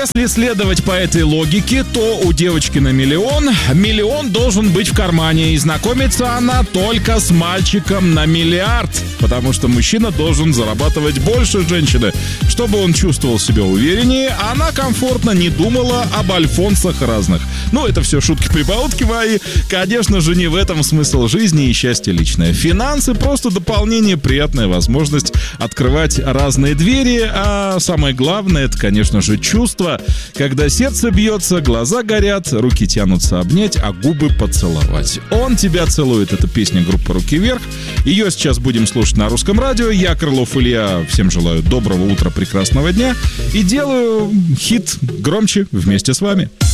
Если следовать по этой логике, то у девочки на миллион должен быть в кармане, и знакомится она только с мальчиком на миллиард, потому что мужчина должен зарабатывать больше женщины, чтобы он чувствовал себя увереннее, а она комфортно не думала об альфонсах разных. Ну, это все шутки-прибаутки мои. Конечно же, не в этом смысл жизни и счастье личное. Финансы — просто дополнение, приятная возможность открывать разные двери, а самое главное — это, конечно же, чувство, когда сердце бьется, глаза горят, руки тянутся обнять, а губы поцеловать. «Он тебя целует» — это песня группы «Руки вверх». Ее сейчас будем слушать на Русском радио. Я, Крылов Илья, всем желаю доброго утра, прекрасного дня и делаю хит громче вместе с вами.